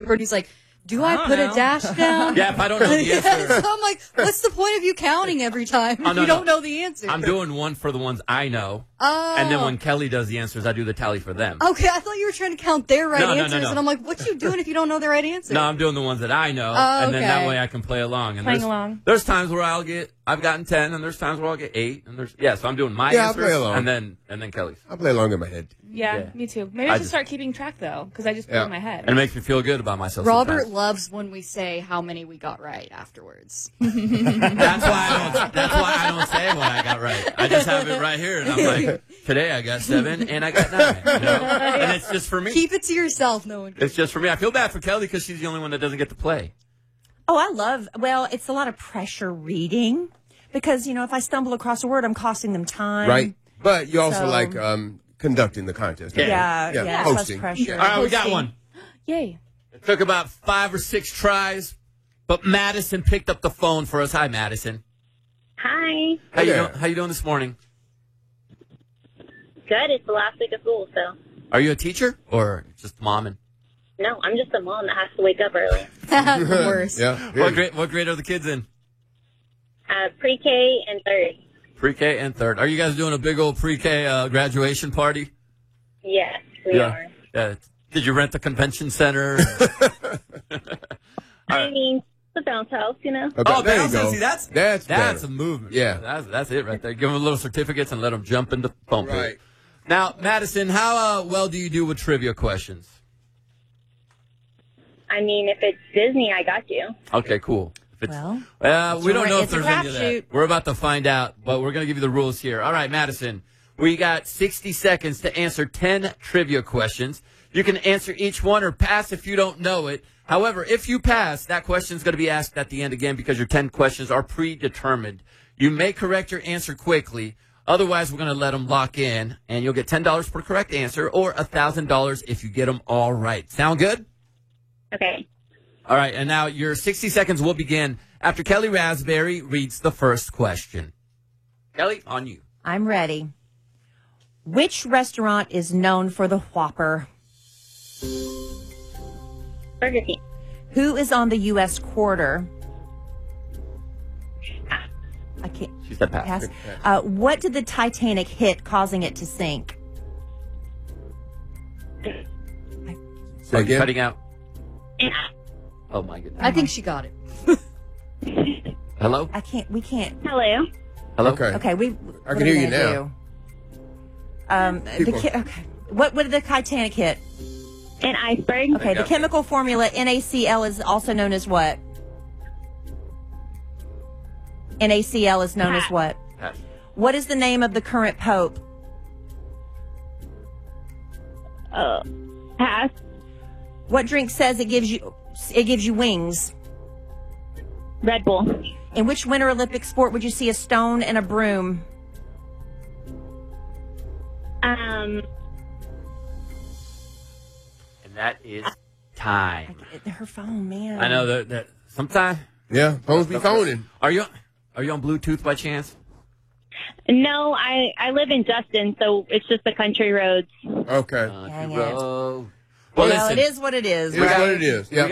paper, and he's like, do I put a dash down? Yeah, if I don't know the answer. So I'm like, what's the point of you counting every time if you don't know the answer? I'm doing one for the ones I know. Oh. And then when Kelly does the answers, I do the tally for them. Okay, I thought you were trying to count their right answers, No. and I'm like, what you doing if you don't know the right answer? No, I'm doing the ones that I know, Oh, and then that okay. way I can play along. And Playing along. There's times where I've gotten 10, and there's times where I'll get 8, and so I'm doing my Yeah, I'll answers, play along. and then Kelly's. I play along in my head. Yeah, me too. Maybe I should start keeping track, though, because I just put it in my head. And it makes me feel good about myself. Robert sometimes. loves when we say how many we got right afterwards. That's why I don't say what I got right. I just have it right here, and I'm like, today I got 7 and I got 9. You know? And it's just for me. Keep it to yourself. No one. It's just for me. I feel bad for Kelly because she's the only one that doesn't get to play. Oh, it's a lot of pressure reading because, if I stumble across a word, I'm costing them time. Right. But you also like conducting the contest. Yeah, hosting. less pressure. All right, we got one. Yay. It took about 5 or 6 tries, but Madison picked up the phone for us. Hi, Madison. Hi. How you doing this morning? Good. It's the last week of school, so. Are you a teacher or just momming? No, I'm just a mom that has to wake up early. The worst. Yeah. What grade are the kids in? Pre-K and third. Pre-K and third. Are you guys doing a big old pre-K graduation party? Yes, we are. Yeah. Did you rent the convention center? I mean, the bounce house, Okay, Oh, there you bounce go. house. See, that's better. a movement. Yeah. That's it right there. Give them little certificates and let them jump into the phone booth. Right. Now, Madison, how well do you do with trivia questions? I mean, if it's Disney, I got you. Okay, cool. If Well, we don't know if it's a there's any of that. crapshoot. We're about to find out, but we're going to give you the rules here. All right, Madison, we got 60 seconds to answer 10 trivia questions. You can answer each one or pass if you don't know it. However, if you pass, that question is going to be asked at the end again because your 10 questions are predetermined. You may correct your answer quickly. Otherwise, we're going to let them lock in, and you'll get $10 per correct answer or $1,000 if you get them all right. Sound good? Okay. All right, and now your 60 seconds will begin after Kelly Raspberry reads the first question. Kelly, on you. I'm ready. Which restaurant is known for the Whopper? Burger King. Who is on the U.S. quarter? I can't. She said pass. What did the Titanic hit, causing it to sink? So you're cutting out. Yeah. Oh, my goodness. I think she got it. Hello? We can't. Hello. Hello? Okay. Okay, I can hear you now. Okay. What did the Titanic hit? An iceberg. Okay, the chemical formula NaCl is also known as what? NaCl is known as what? Pass. What is the name of the current pope? Pass. What drink says it gives you wings? Red Bull. In which Winter Olympic sport would you see a stone and a broom? And that is time. Her phone, man. I know that sometimes. Yeah, phones be phoning. Are you on Bluetooth by chance? No, I live in Justin, so it's just the country roads. Okay. Dang it. Well, Well, listen. it is what it is. It is right? what it is. Yeah.